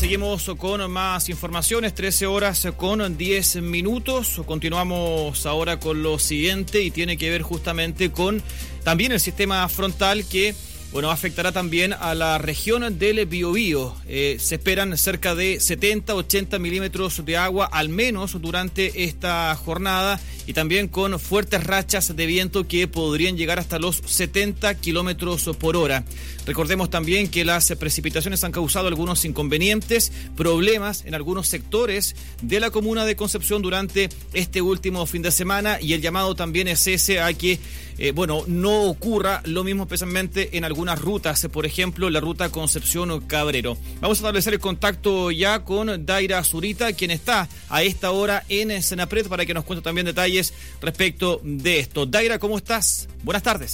Seguimos con más informaciones, 13 horas con 10 minutos. Continuamos ahora con lo siguiente y tiene que ver justamente con también el sistema frontal que, afectará también a la región del Biobío. Se esperan cerca de 70-80 milímetros de agua al menos durante esta jornada y también con fuertes rachas de viento que podrían llegar hasta los 70 kilómetros por hora. Recordemos también que las precipitaciones han causado algunos inconvenientes, problemas en algunos sectores de la comuna de Concepción durante este último fin de semana y el llamado también es ese a que no ocurra lo mismo especialmente en algunas rutas, por ejemplo la ruta Concepción-Cabrero. Vamos a establecer el contacto ya con Daira Zurita, quien está a esta hora en Senapred para que nos cuente también detalles respecto de esto. Daira, ¿cómo estás? Buenas tardes.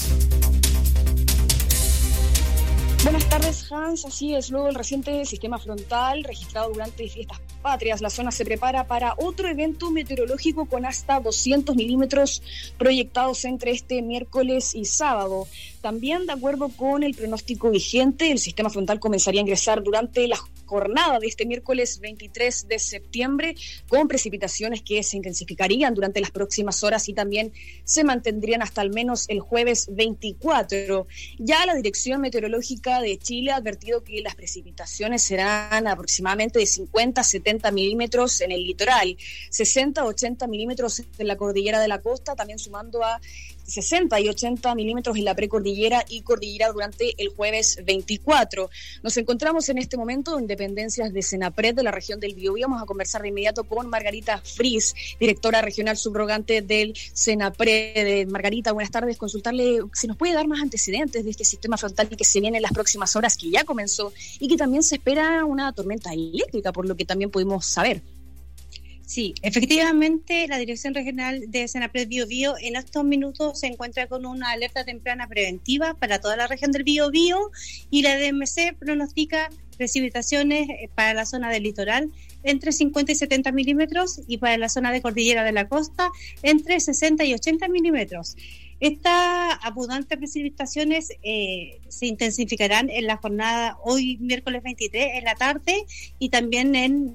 Buenas tardes, Hans. Así es, luego del reciente sistema frontal registrado durante fiestas patrias, la zona se prepara para otro evento meteorológico con hasta 200 milímetros proyectados entre este miércoles y sábado. También, de acuerdo con el pronóstico vigente, el sistema frontal comenzaría a ingresar durante la jornada de este miércoles 23 de septiembre con precipitaciones que se intensificarían durante las próximas horas y también se mantendrían hasta al menos el jueves 24. Ya la Dirección Meteorológica de Chile ha advertido que las precipitaciones serán aproximadamente de 50 a 70 milímetros en el litoral, 60 a 80 milímetros en la cordillera de la costa, también sumando a 60 y 80 milímetros en la precordillera y cordillera durante el jueves 24. Nos encontramos en este momento en dependencias de Senapred de la región del Biobío. Vamos a conversar de inmediato con Margarita Fris, directora regional subrogante del Senapred. Margarita, buenas tardes. Consultarle si nos puede dar más antecedentes de este sistema frontal que se viene en las próximas horas, que ya comenzó y que también se espera una tormenta eléctrica, por lo que también pudimos saber. Sí, efectivamente, la Dirección Regional de Senapred Biobío en estos minutos se encuentra con una alerta temprana preventiva para toda la región del Biobío y la DMC pronostica precipitaciones para la zona del litoral entre 50 y 70 milímetros y para la zona de cordillera de la costa entre 60 y 80 milímetros. Estas abundantes precipitaciones se intensificarán en la jornada hoy miércoles 23 en la tarde y también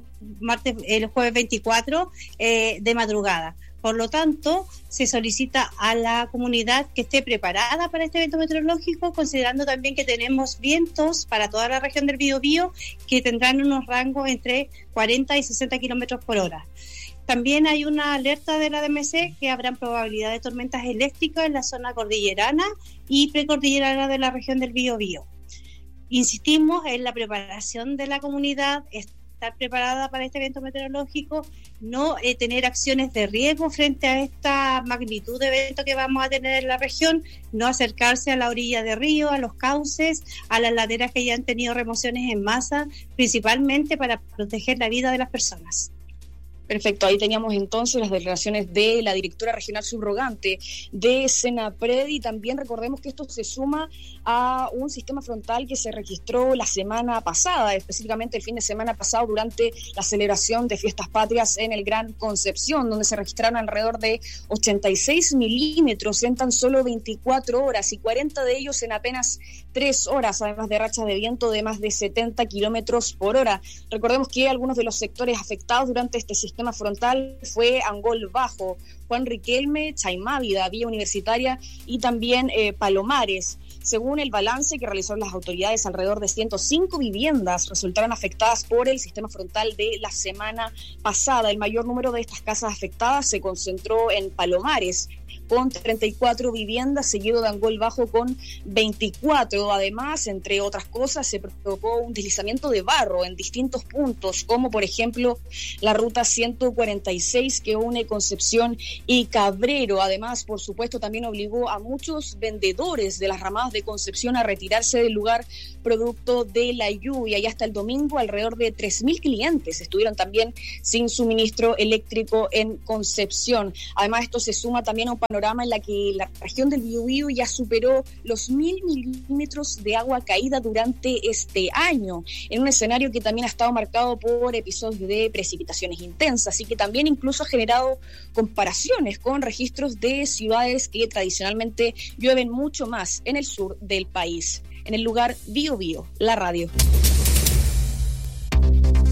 el jueves 24 de madrugada. Por lo tanto, se solicita a la comunidad que esté preparada para este evento meteorológico, considerando también que tenemos vientos para toda la región del Biobío que tendrán unos rangos entre 40 y 60 kilómetros por hora. También hay una alerta de la DMC que habrán probabilidad de tormentas eléctricas en la zona cordillerana y precordillerana de la región del Biobío. Insistimos en la preparación de la comunidad, estar preparada para este evento meteorológico, no tener acciones de riesgo frente a esta magnitud de evento que vamos a tener en la región, no acercarse a la orilla de río, a los cauces, a las laderas que ya han tenido remociones en masa, principalmente para proteger la vida de las personas. Perfecto, ahí teníamos entonces las declaraciones de la directora regional subrogante de Senapred y también recordemos que esto se suma a un sistema frontal que se registró la semana pasada, específicamente el fin de semana pasado durante la celebración de fiestas patrias en el Gran Concepción, donde se registraron alrededor de 86 milímetros en tan solo 24 horas y 40 de ellos en apenas 3 horas, además de rachas de viento de más de 70 kilómetros por hora. Recordemos que algunos de los sectores afectados durante este sistema frontal fue Angol Bajo, Juan Riquelme, Chaimávida, Villa Universitaria y también Palomares. Según el balance que realizaron las autoridades, alrededor de 105 viviendas resultaron afectadas por el sistema frontal de la semana pasada. El mayor número de estas casas afectadas se concentró en Palomares, con 34 viviendas, seguido de Angol Bajo con 24. Además, entre otras cosas, se provocó un deslizamiento de barro en distintos puntos, como por ejemplo la ruta 146 que une Concepción y Cabrero. Además, por supuesto, también obligó a muchos vendedores de las ramadas de Concepción a retirarse del lugar producto de la lluvia. Y hasta el domingo, alrededor de 3.000 clientes estuvieron también sin suministro eléctrico en Concepción. Además, esto se suma también a un panorama en la que la región del Biobío ya superó los 1.000 milímetros de agua caída durante este año, en un escenario que también ha estado marcado por episodios de precipitaciones intensas y que también incluso ha generado comparaciones con registros de ciudades que tradicionalmente llueven mucho más en el sur del país. En el lugar Biobío, la radio.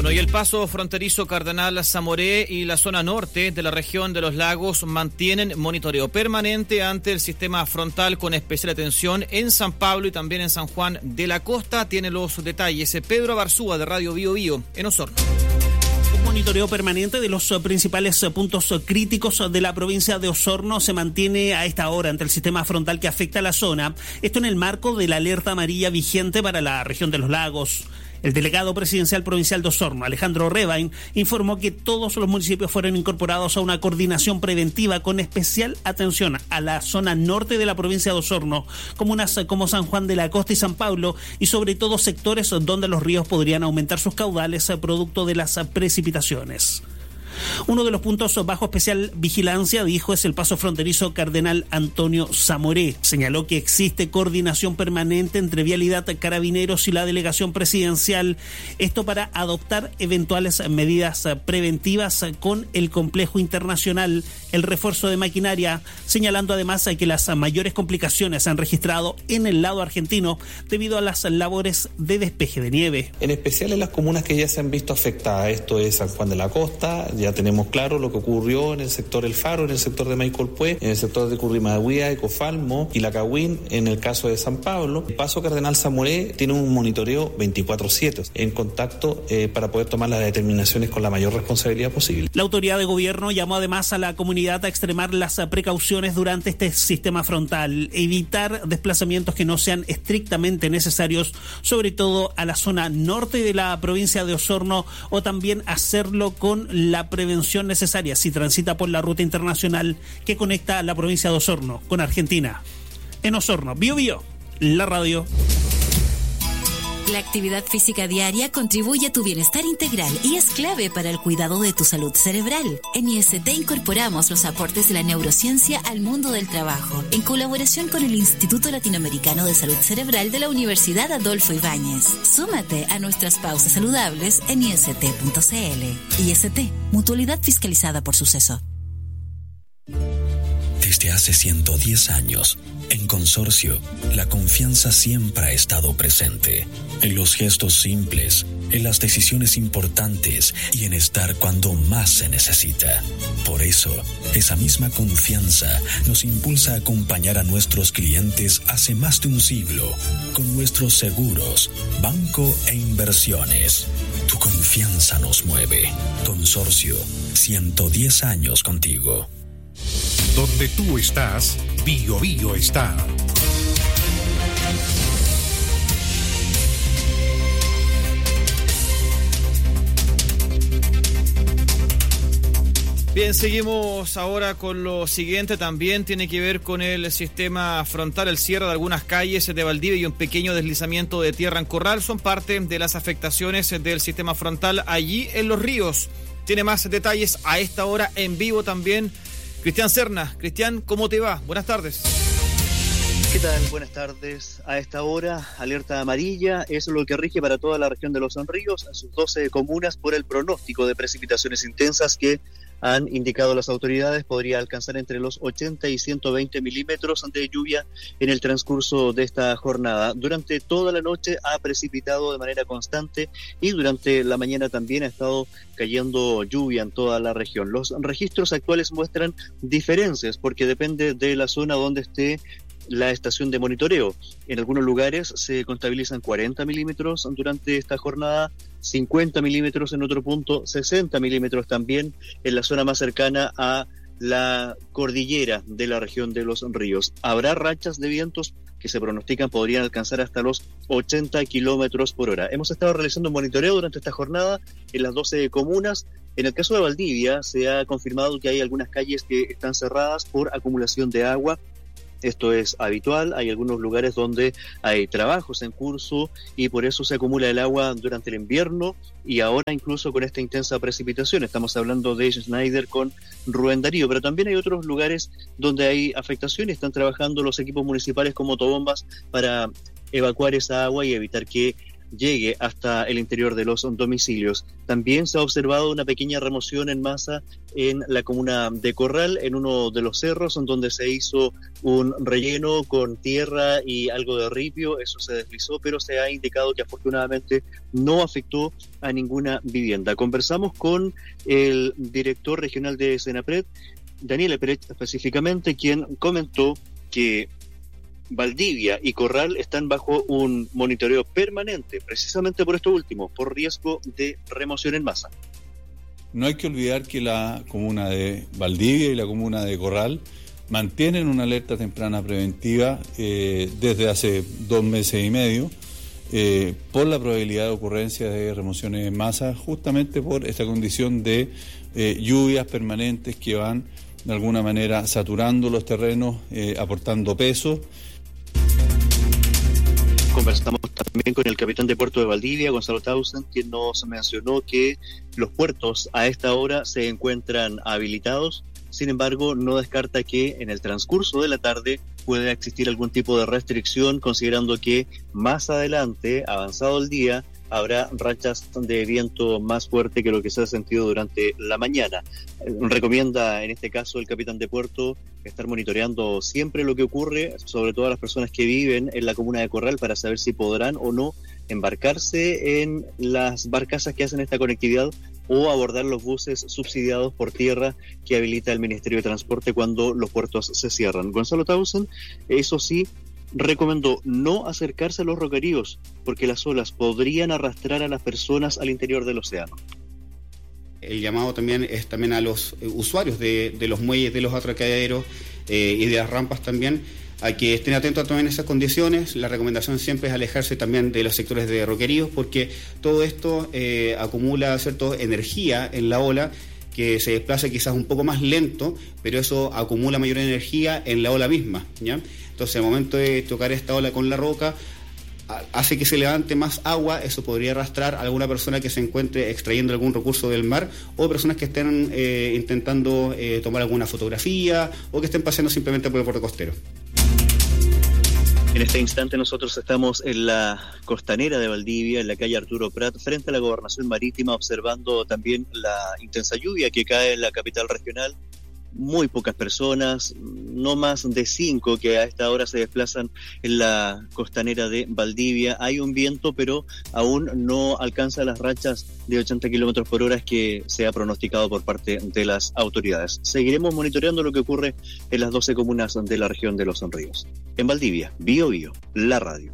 Bueno, y el paso fronterizo Cardenal Zamoré y la zona norte de la región de los lagos mantienen monitoreo permanente ante el sistema frontal con especial atención en San Pablo y también en San Juan de la Costa. Tiene los detalles Pedro Barzúa de Radio Bio Bio en Osorno. Un monitoreo permanente de los principales puntos críticos de la provincia de Osorno se mantiene a esta hora ante el sistema frontal que afecta a la zona. Esto en el marco de la alerta amarilla vigente para la región de los lagos. El delegado presidencial provincial de Osorno, Alejandro Rebain, informó que todos los municipios fueron incorporados a una coordinación preventiva con especial atención a la zona norte de la provincia de Osorno, comunas como San Juan de la Costa y San Pablo, y sobre todo sectores donde los ríos podrían aumentar sus caudales producto de las precipitaciones. Uno de los puntos bajo especial vigilancia, dijo, es el paso fronterizo Cardenal Antonio Zamoré. Señaló que existe coordinación permanente entre Vialidad, Carabineros y la delegación presidencial, esto para adoptar eventuales medidas preventivas con el complejo internacional, el refuerzo de maquinaria, señalando además que las mayores complicaciones se han registrado en el lado argentino debido a las labores de despeje de nieve. En especial en las comunas que ya se han visto afectadas, esto es San Juan de la Costa, ya tenemos claro lo que ocurrió en el sector El Faro, en el sector de Maicolpué, en el sector de Currimahuía, Ecofalmo y Lacagüín, en el caso de San Pablo. El paso Cardenal Zamoré tiene un monitoreo 24/7 en contacto para poder tomar las determinaciones con la mayor responsabilidad posible. La autoridad de gobierno llamó además a la comunidad a extremar las precauciones durante este sistema frontal, evitar desplazamientos que no sean estrictamente necesarios, sobre todo a la zona norte de la provincia de Osorno, o también hacerlo con la prevención necesaria si transita por la ruta internacional que conecta la provincia de Osorno con Argentina. En Osorno, Bio Bio, la radio. La actividad física diaria contribuye a tu bienestar integral y es clave para el cuidado de tu salud cerebral. En IST incorporamos los aportes de la neurociencia al mundo del trabajo, en colaboración con el Instituto Latinoamericano de Salud Cerebral de la Universidad Adolfo Ibáñez. Súmate a nuestras pausas saludables en ist.cl. IST, mutualidad fiscalizada por Suceso. Desde hace 110 años, en Consorcio, la confianza siempre ha estado presente. En los gestos simples, en las decisiones importantes y en estar cuando más se necesita. Por eso, esa misma confianza nos impulsa a acompañar a nuestros clientes hace más de un siglo con nuestros seguros, banco e inversiones. Tu confianza nos mueve. Consorcio, 110 años contigo. Donde tú estás, Bio Bio está. Bien, seguimos ahora con lo siguiente, también tiene que ver con el sistema frontal, el cierre de algunas calles de Valdivia y un pequeño deslizamiento de tierra en Corral son parte de las afectaciones del sistema frontal allí en Los Ríos. Tiene más detalles a esta hora en vivo también Cristian Serna. Cristian, ¿cómo te va? Buenas tardes. ¿Qué tal? Buenas tardes. A esta hora, alerta amarilla, es lo que rige para toda la región de Los Ríos, en sus 12 comunas, por el pronóstico de precipitaciones intensas que han indicado las autoridades podría alcanzar entre los 80 y 120 milímetros de lluvia en el transcurso de esta jornada. Durante toda la noche ha precipitado de manera constante y durante la mañana también ha estado cayendo lluvia en toda la región. Los registros actuales muestran diferencias porque depende de la zona donde esté la estación de monitoreo. En algunos lugares se contabilizan 40 milímetros durante esta jornada, 50 milímetros en otro punto, 60 milímetros también en la zona más cercana a la cordillera de la región de Los Ríos. Habrá rachas de vientos que se pronostican podrían alcanzar hasta los 80 kilómetros por hora. Hemos estado realizando un monitoreo durante esta jornada en las 12 comunas. En el caso de Valdivia se ha confirmado que hay algunas calles que están cerradas por acumulación de agua. Esto es habitual, hay algunos lugares donde hay trabajos en curso y por eso se acumula el agua durante el invierno y ahora incluso con esta intensa precipitación. Estamos hablando de Schneider con Rubén Darío, pero también hay otros lugares donde hay afectación y están trabajando los equipos municipales con motobombas para evacuar esa agua y evitar que llegue hasta el interior de los domicilios. También se ha observado una pequeña remoción en masa en la comuna de Corral, en uno de los cerros, en donde se hizo un relleno con tierra y algo de ripio. Eso se deslizó, pero se ha indicado que afortunadamente no afectó a ninguna vivienda. Conversamos con el director regional de Senapred, Daniel Pérez específicamente, quien comentó que Valdivia y Corral están bajo un monitoreo permanente, precisamente por esto último, por riesgo de remoción en masa. No hay que olvidar que la comuna de Valdivia y la comuna de Corral mantienen una alerta temprana preventiva desde hace 2 meses y medio por la probabilidad de ocurrencia de remociones en masa, justamente por esta condición de lluvias permanentes que van de alguna manera saturando los terrenos, aportando peso. Conversamos también con el capitán de Puerto de Valdivia, Gonzalo Tausen, quien nos mencionó que los puertos a esta hora se encuentran habilitados. Sin embargo, no descarta que en el transcurso de la tarde pueda existir algún tipo de restricción, considerando que más adelante, avanzado el día, habrá rachas de viento más fuerte que lo que se ha sentido durante la mañana. Recomienda en este caso el capitán de puerto estar monitoreando siempre lo que ocurre, sobre todo a las personas que viven en la comuna de Corral, para saber si podrán o no embarcarse en las barcazas que hacen esta conectividad o abordar los buses subsidiados por tierra que habilita el Ministerio de Transporte cuando los puertos se cierran. Gonzalo Tausen, eso sí, recomendó no acercarse a los roqueríos porque las olas podrían arrastrar a las personas al interior del océano. El llamado también es también a los usuarios de los muelles, de los atracaderos y de las rampas también, a que estén atentos también a esas condiciones. La recomendación siempre es alejarse también de los sectores de roqueríos, porque todo esto acumula energía en la ola, que se desplaza quizás un poco más lento, pero eso acumula mayor energía en la ola misma, ¿ya? Entonces, al momento de tocar esta ola con la roca, hace que se levante más agua. Eso podría arrastrar a alguna persona que se encuentre extrayendo algún recurso del mar, o personas que estén intentando tomar alguna fotografía, o que estén paseando simplemente por el borde costero. En este instante nosotros estamos en la costanera de Valdivia, en la calle Arturo Prat, frente a la Gobernación Marítima, observando también la intensa lluvia que cae en la capital regional. Muy pocas personas, no más de 5 que a esta hora se desplazan en la costanera de Valdivia. Hay un viento, pero aún no alcanza las rachas de 80 kilómetros por hora que se ha pronosticado por parte de las autoridades. Seguiremos monitoreando lo que ocurre en las 12 comunas de la región de Los Ríos. En Valdivia, Bio Bio, la radio.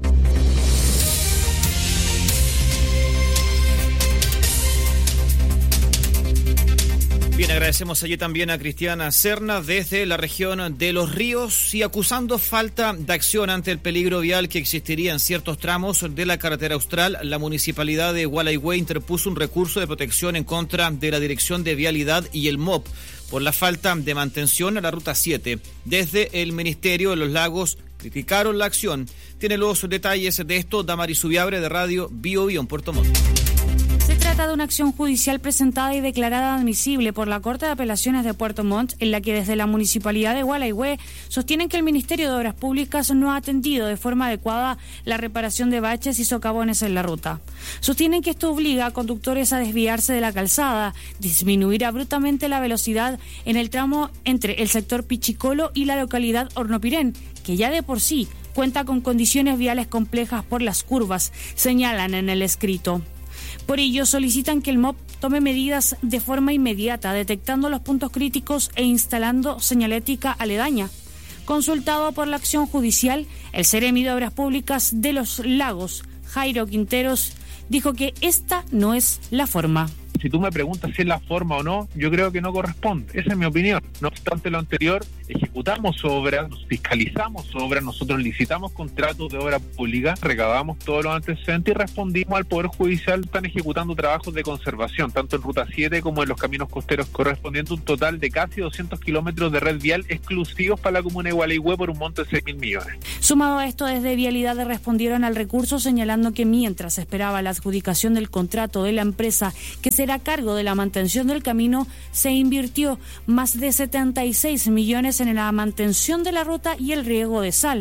Bien, agradecemos allí también a Cristiana Serna desde la región de Los Ríos, y acusando falta de acción ante el peligro vial que existiría en ciertos tramos de la carretera austral, la municipalidad de Gualeguay interpuso un recurso de protección en contra de la Dirección de Vialidad y el MOP por la falta de mantención a la Ruta 7. Desde el Ministerio de los Lagos criticaron la acción. Tiene los detalles de esto Damaris Subiabre de Radio Bio Bio en Puerto Montt. Se trata de una acción judicial presentada y declarada admisible por la Corte de Apelaciones de Puerto Montt, en la que desde la Municipalidad de Gualeguay sostienen que el Ministerio de Obras Públicas no ha atendido de forma adecuada la reparación de baches y socavones en la ruta. Sostienen que esto obliga a conductores a desviarse de la calzada, disminuir abruptamente la velocidad en el tramo entre el sector Pichicolo y la localidad Hornopirén, que ya de por sí cuenta con condiciones viales complejas por las curvas, señalan en el escrito. Por ello, solicitan que el MOP tome medidas de forma inmediata, detectando los puntos críticos e instalando señalética aledaña. Consultado por la acción judicial, el Seremi de Obras Públicas de Los Lagos, Jairo Quinteros, dijo que esta no es la forma. Si tú me preguntas si es la forma o no, yo creo que no corresponde. Esa es mi opinión. No obstante lo anterior, ejecutamos obras, fiscalizamos obras, nosotros licitamos contratos de obra pública, recabamos todos los antecedentes y respondimos al Poder Judicial. Están ejecutando trabajos de conservación, tanto en Ruta 7 como en los caminos costeros, correspondiente a un total de casi 200 kilómetros de red vial exclusivos para la comuna de Gualeguay por un monto de 6.000 millones. Sumado a esto, desde Vialidad respondieron al recurso, señalando que mientras se esperaba la adjudicación del contrato de la empresa que será a cargo de la mantención del camino, se invirtió más de 76 millones en la mantención de la ruta y el riego de sal.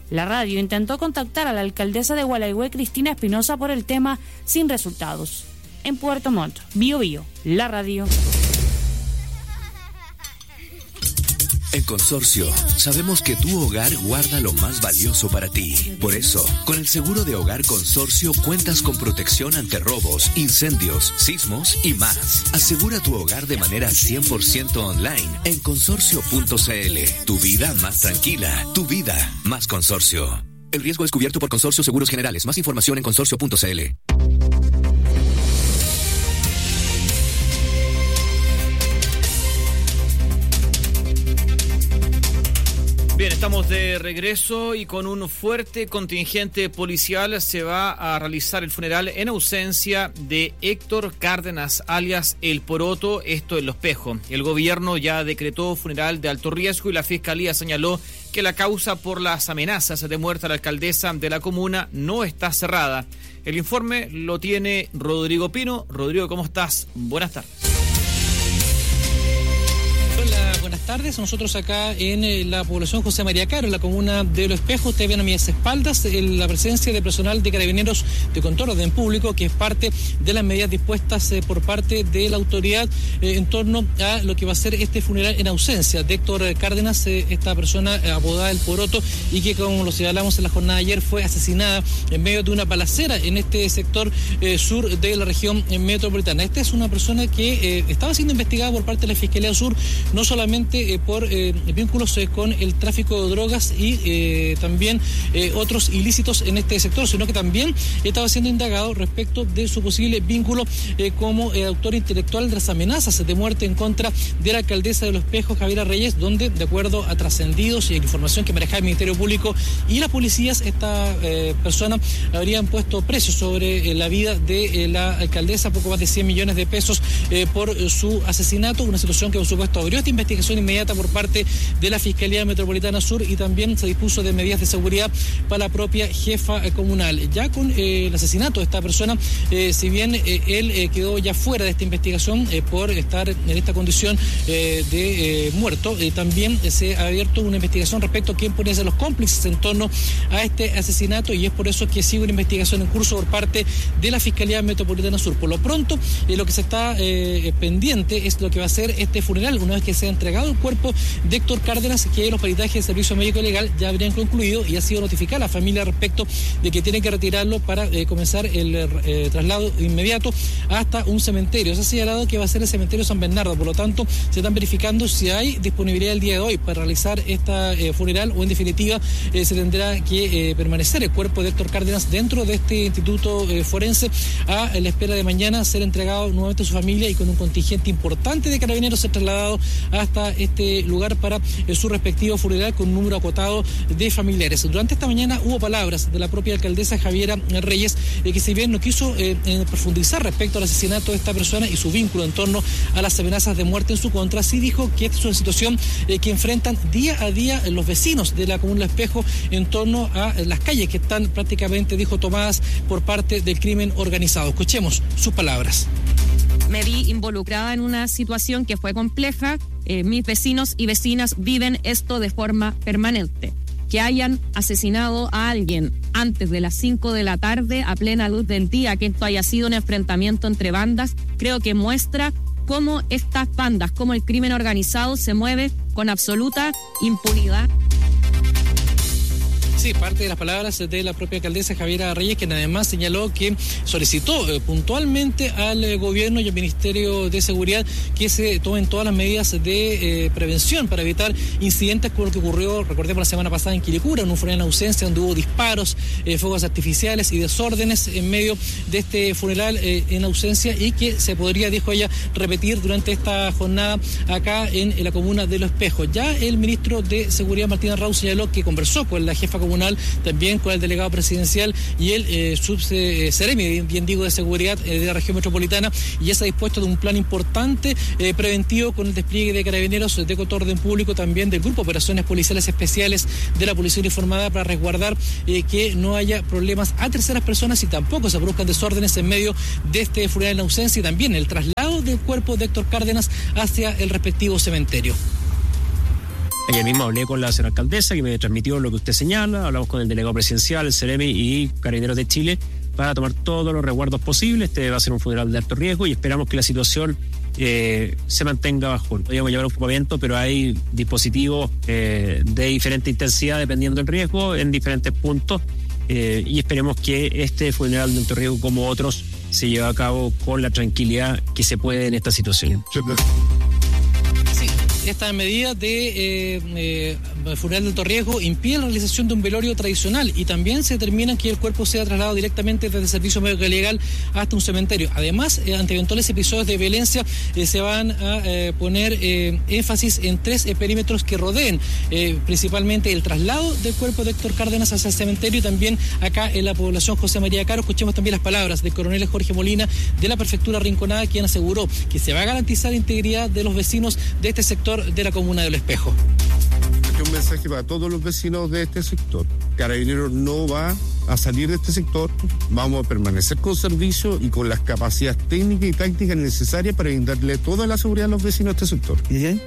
La radio intentó contactar a la alcaldesa de Gualeguay, Cristina Espinosa, por el tema, sin resultados. En Puerto Montt, Biobío, la radio. En Consorcio, sabemos que tu hogar guarda lo más valioso para ti. Por eso, con el seguro de hogar Consorcio cuentas con protección ante robos, incendios, sismos y más. Asegura tu hogar de manera 100% online en consorcio.cl. Tu vida más tranquila, tu vida más Consorcio. El riesgo es cubierto por Consorcio Seguros Generales. Más información en consorcio.cl. Bien, estamos de regreso y con un fuerte contingente policial se va a realizar el funeral en ausencia de Héctor Cárdenas, alias El Poroto, esto en Los Pejos. El gobierno ya decretó funeral de alto riesgo y la Fiscalía señaló que la causa por las amenazas de muerte a la alcaldesa de la comuna no está cerrada. El informe lo tiene Rodrigo Pino. Rodrigo, ¿cómo estás? Buenas tardes. Buenas tardes, nosotros acá en la población José María Caro, en la comuna de Los Espejos. Ustedes ven a mis espaldas la presencia de personal de Carabineros de Control de Orden Público, que es parte de las medidas dispuestas por parte de la autoridad en torno a lo que va a ser este funeral en ausencia de Héctor Cárdenas, esta persona apodada El Poroto, y que, como lo señalamos en la jornada de ayer, fue asesinada en medio de una balacera en este sector sur de la región metropolitana. Esta es una persona que estaba siendo investigada por parte de la Fiscalía Sur, no solamente por vínculos con el tráfico de drogas y también otros ilícitos en este sector, sino que también estaba siendo indagado respecto de su posible vínculo como autor intelectual de las amenazas de muerte en contra de la alcaldesa de Los Espejos, Javiera Reyes, donde, de acuerdo a trascendidos y a información que manejaba el Ministerio Público y las policías, esta persona habrían puesto precio sobre la vida de la alcaldesa, poco más de 100 millones de pesos por su asesinato, una situación que, por supuesto, abrió esta investigación inmediata por parte de la Fiscalía Metropolitana Sur, y también se dispuso de medidas de seguridad para la propia jefa comunal. Ya con el asesinato de esta persona, si bien él quedó ya fuera de esta investigación por estar en esta condición de muerto, también se ha abierto una investigación respecto a quién podrían ser los cómplices en torno a este asesinato, y es por eso que sigue una investigación en curso por parte de la Fiscalía Metropolitana Sur. Por lo pronto, lo que se está pendiente es lo que va a ser este funeral, una vez que se ha entregado el cuerpo de Héctor Cárdenas, que los peritajes de Servicio Médico Legal ya habrían concluido, y ha sido notificada a la familia respecto de que tienen que retirarlo para comenzar el traslado inmediato hasta un cementerio. Se ha señalado que va a ser el cementerio San Bernardo, por lo tanto se están verificando si hay disponibilidad el día de hoy para realizar esta funeral, o en definitiva se tendrá que permanecer el cuerpo de Héctor Cárdenas dentro de este instituto forense a la espera de mañana ser entregado nuevamente a su familia, y con un contingente importante de carabineros ser trasladado hasta este lugar para su respectivo funeral con un número acotado de familiares. Durante esta mañana hubo palabras de la propia alcaldesa Javiera Reyes, que si bien no quiso profundizar respecto al asesinato de esta persona y su vínculo en torno a las amenazas de muerte en su contra, sí dijo que esta es una situación que enfrentan día a día los vecinos de la comuna de Espejo en torno a las calles que están prácticamente, dijo, tomadas por parte del crimen organizado. Escuchemos sus palabras. Me vi involucrada en una situación que fue compleja. Mis vecinos y vecinas viven esto de forma permanente. Que hayan asesinado a alguien antes de las 5 de la tarde, a plena luz del día, que esto haya sido un enfrentamiento entre bandas, creo que muestra cómo estas bandas, cómo el crimen organizado se mueve con absoluta impunidad. Sí, parte de las palabras de la propia alcaldesa Javiera Reyes, quien además señaló que solicitó puntualmente al gobierno y al Ministerio de Seguridad que se tomen todas las medidas de prevención para evitar incidentes como lo que ocurrió, recordemos, la semana pasada en Quilicura, en un funeral en ausencia donde hubo disparos, fuegos artificiales y desórdenes en medio de este funeral en ausencia, y que se podría, dijo ella, repetir durante esta jornada acá en la comuna de Los Espejos. Ya el ministro de Seguridad, Martín Arrau, señaló que conversó con la jefa comunal, también con el delegado presidencial y el subseremi, bien digo, de seguridad de la región metropolitana, y ya se ha dispuesto de un plan importante preventivo con el despliegue de carabineros de control de orden público, también del Grupo de Operaciones Policiales Especiales de la Policía Uniformada, para resguardar que no haya problemas a terceras personas y tampoco se produzcan desórdenes en medio de este funeral en ausencia, y también el traslado del cuerpo de Héctor Cárdenas hacia el respectivo cementerio. Ayer mismo hablé con la señora alcaldesa, que me transmitió lo que usted señala, hablamos con el delegado presidencial, el CEREMI y Carabineros de Chile para tomar todos los resguardos posibles. Este va a ser un funeral de alto riesgo y esperamos que la situación se mantenga bajo. Podríamos llevar un ocupamiento, pero hay dispositivos de diferente intensidad dependiendo del riesgo en diferentes puntos y esperemos que este funeral de alto riesgo, como otros, se lleve a cabo con la tranquilidad que se puede en esta situación. Esta medida de funeral de alto riesgo impide la realización de un velorio tradicional y también se determina que el cuerpo sea trasladado directamente desde el servicio médico legal hasta un cementerio. Además, ante eventuales episodios de violencia se van a poner énfasis en 3 perímetros que rodeen principalmente el traslado del cuerpo de Héctor Cárdenas hacia el cementerio y también acá en la población José María Caro. Escuchemos también las palabras del coronel Jorge Molina de la prefectura Rinconada, quien aseguró que se va a garantizar la integridad de los vecinos de este sector de la comuna del Espejo. Un mensaje para todos los vecinos de este sector. Carabineros no va a salir de este sector, vamos a permanecer con servicio y con las capacidades técnicas y tácticas necesarias para brindarle toda la seguridad a los vecinos de este sector. ¿Bien?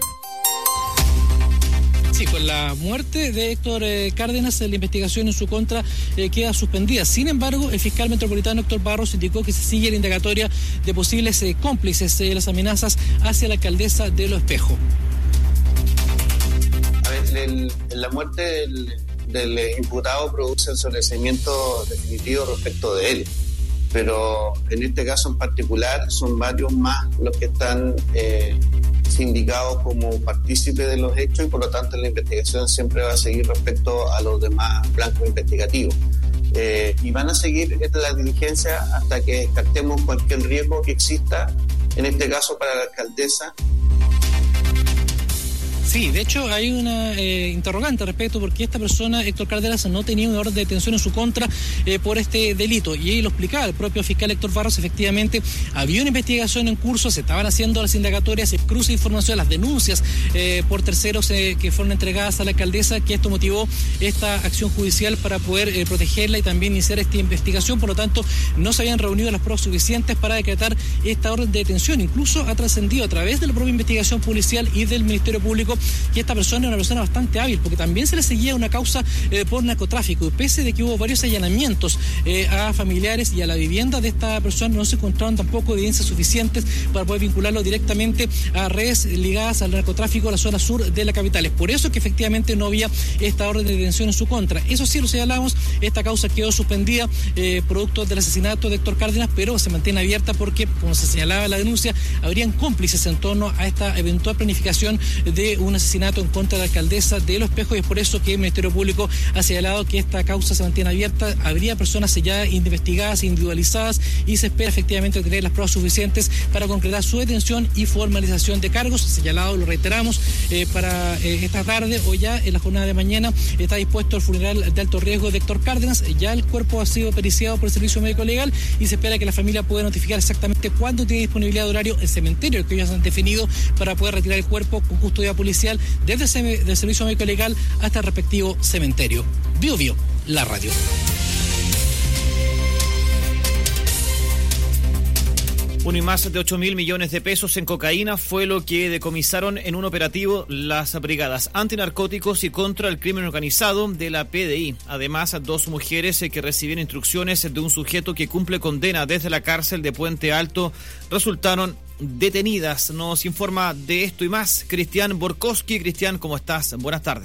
Sí, con la muerte de Héctor Cárdenas, la investigación en su contra queda suspendida. Sin embargo, el fiscal metropolitano Héctor Barros indicó que se sigue la indagatoria de posibles cómplices de las amenazas hacia la alcaldesa de Los Espejos. La muerte del imputado produce el sobreseimiento definitivo respecto de él, pero en este caso en particular son varios más los que están sindicados como partícipes de los hechos y por lo tanto la investigación siempre va a seguir respecto a los demás blancos investigativos. Y van a seguir la diligencia hasta que descartemos cualquier riesgo que exista, en este caso para la alcaldesa. Sí, de hecho hay una interrogante al respecto porque esta persona, Héctor Cárdenas, no tenía una orden de detención en su contra por este delito y ahí lo explicaba el propio fiscal Héctor Barros. Efectivamente había una investigación en curso, se estaban haciendo las indagatorias, se cruza información, las denuncias por terceros que fueron entregadas a la alcaldesa, que esto motivó esta acción judicial para poder protegerla y también iniciar esta investigación. Por lo tanto, no se habían reunido las pruebas suficientes para decretar esta orden de detención. Incluso ha trascendido a través de la propia investigación policial y del Ministerio Público que esta persona era una persona bastante hábil, porque también se le seguía una causa por narcotráfico, y pese de que hubo varios allanamientos a familiares y a la vivienda de esta persona, no se encontraron tampoco evidencias suficientes para poder vincularlo directamente a redes ligadas al narcotráfico en la zona sur de la capital. Es por eso que efectivamente no había esta orden de detención en su contra. Eso sí, lo señalamos, esta causa quedó suspendida producto del asesinato de Héctor Cárdenas, pero se mantiene abierta porque, como se señalaba en la denuncia, habrían cómplices en torno a esta eventual planificación de un asesinato en contra de la alcaldesa de Los Espejos, y es por eso que el Ministerio Público ha señalado que esta causa se mantiene abierta. Habría personas ya investigadas, individualizadas, y se espera efectivamente tener las pruebas suficientes para concretar su detención y formalización de cargos. Señalado, lo reiteramos, para esta tarde o ya en la jornada de mañana está dispuesto el funeral de alto riesgo de Héctor Cárdenas. Ya el cuerpo ha sido periciado por el Servicio Médico Legal y se espera que la familia pueda notificar exactamente cuándo tiene disponibilidad de horario el cementerio que ellos han definido para poder retirar el cuerpo con custodia policial desde el Servicio Médico Legal hasta el respectivo cementerio. Bio Bio, la radio. Uno y más de 8.000 millones de pesos en cocaína fue lo que decomisaron en un operativo las brigadas antinarcóticos y contra el crimen organizado de la PDI. Además, 2 mujeres que recibían instrucciones de un sujeto que cumple condena desde la cárcel de Puente Alto resultaron detenidas. Nos informa de esto y más Cristian Borkowski. Cristian, ¿cómo estás? Buenas tardes.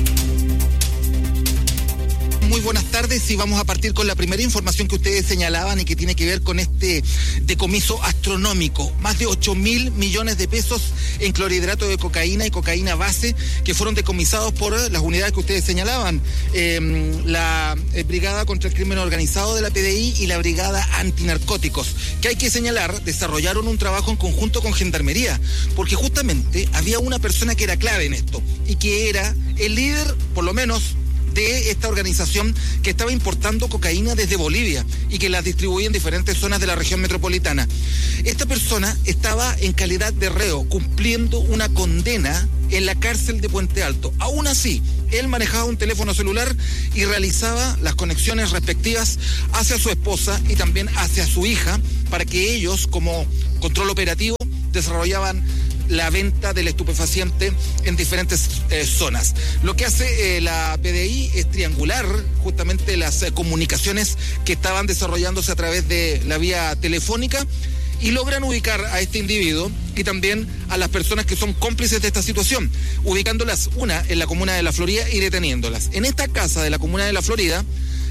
Muy buenas tardes, y vamos a partir con la primera información que ustedes señalaban y que tiene que ver con este decomiso astronómico. Más de 8.000 millones de pesos en clorhidrato de cocaína y cocaína base que fueron decomisados por las unidades que ustedes señalaban. La Brigada contra el Crimen Organizado de la PDI y la Brigada Antinarcóticos, que hay que señalar, desarrollaron un trabajo en conjunto con Gendarmería, porque justamente había una persona que era clave en esto y que era el líder, por lo menos, de esta organización que estaba importando cocaína desde Bolivia y que la distribuía en diferentes zonas de la región metropolitana. Esta persona estaba en calidad de reo, cumpliendo una condena en la cárcel de Puente Alto. Aún así, él manejaba un teléfono celular y realizaba las conexiones respectivas hacia su esposa y también hacia su hija, para que ellos, como control operativo, desarrollaban la venta del estupefaciente en diferentes zonas. Lo que hace la PDI es triangular justamente las comunicaciones que estaban desarrollándose a través de la vía telefónica y logran ubicar a este individuo y también a las personas que son cómplices de esta situación, ubicándolas una en la comuna de La Florida y deteniéndolas. En esta casa de la comuna de La Florida,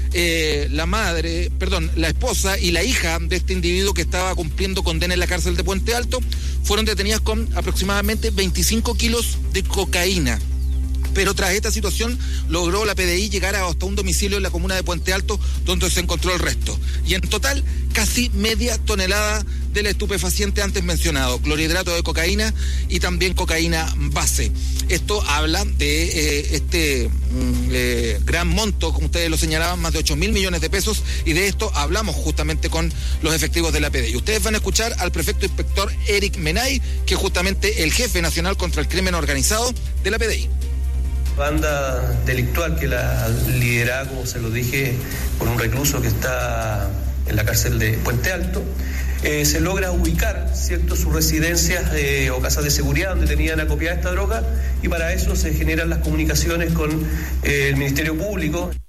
la esposa y la hija de este individuo que estaba cumpliendo condena en la cárcel de Puente Alto fueron detenidas con aproximadamente 25 kilos de cocaína. Pero tras esta situación logró la PDI llegar hasta un domicilio en la comuna de Puente Alto donde se encontró el resto. Y en total casi media tonelada del estupefaciente antes mencionado, clorhidrato de cocaína y también cocaína base. Esto habla de este gran monto, como ustedes lo señalaban, más de 8.000 millones de pesos, y de esto hablamos justamente con los efectivos de la PDI. Ustedes van a escuchar al prefecto inspector Eric Menay, que es justamente el jefe nacional contra el crimen organizado de la PDI. Banda delictual que la lideraba, como se lo dije, por un recluso que está en la cárcel de Puente Alto. Se logra ubicar, ¿cierto?, sus residencias o casas de seguridad donde tenían acopiada esta droga, y para eso se generan las comunicaciones con el Ministerio Público.